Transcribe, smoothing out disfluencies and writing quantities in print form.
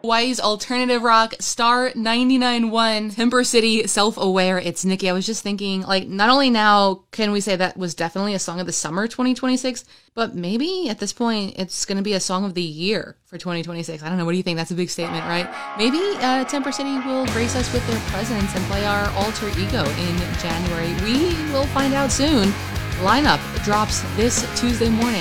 Hawaii's alternative rock, Star 99.1, Temper City, Self-Aware. It's Nikki. I was just thinking, like, not only now can we say that was definitely a song of the summer 2026, but maybe at this point it's going to be a song of the year for 2026. I don't know. What do you think? That's a big statement, right? Maybe Temper City will grace us with their presence and play our alter ego in January. We will find out soon. Lineup drops this Tuesday morning.